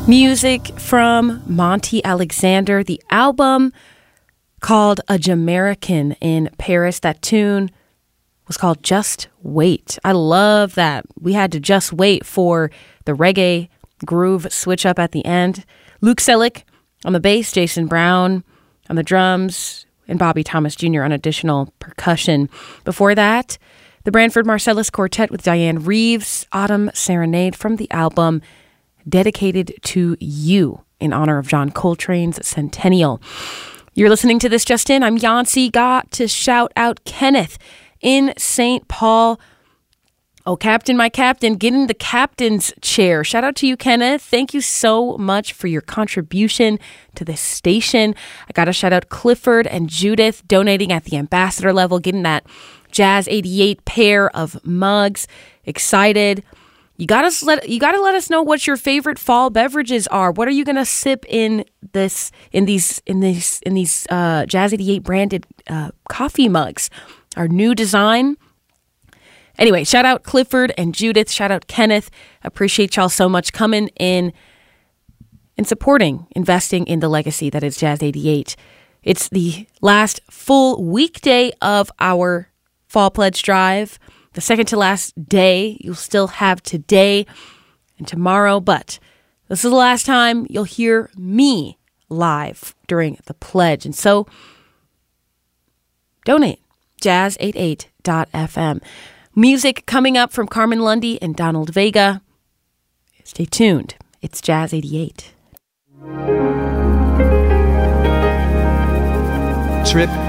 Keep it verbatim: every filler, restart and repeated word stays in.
Music from Monty Alexander, the album called A Jamaican in Paris. That tune was called Just Wait. I love that. We had to just wait for the reggae groove switch up at the end. Luke Selick on the bass, Jason Brown on the drums, and Bobby Thomas Junior on additional percussion. Before that, the Branford Marsalis Quartet with Diane Reeves, Autumn Serenade from the album Dedicated to You in honor of John Coltrane's centennial. You're listening to This Just In. I'm Yancy. Got to shout out Kenneth in Saint Paul. Oh, Captain, my Captain, get in the captain's chair. Shout out to you, Kenneth. Thank you so much for your contribution to this station. I got to shout out Clifford and Judith donating at the ambassador level, getting that Jazz eighty-eight pair of mugs. Excited. You gotta let you gotta let us know what your favorite fall beverages are. What are you gonna sip in this in these in these in these uh, Jazz eighty-eight branded uh, coffee mugs? Our new design. Anyway, shout out Clifford and Judith. Shout out Kenneth. Appreciate y'all so much coming in and supporting, investing in the legacy that is Jazz eighty-eight. It's the last full weekday of our Fall Pledge Drive. The second to last day. You'll still have today and tomorrow, but this is the last time you'll hear me live during the pledge. And so donate, jazz eighty-eight dot f m. Music coming up from Carmen Lundy and Donald Vega. Stay tuned. It's Jazz eighty-eight. Trip